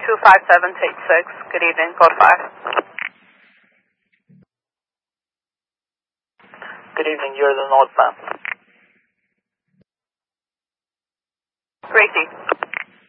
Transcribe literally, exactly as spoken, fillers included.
two five seven to eight six. Good evening, code five. Good evening, you're the northbound. Gracie.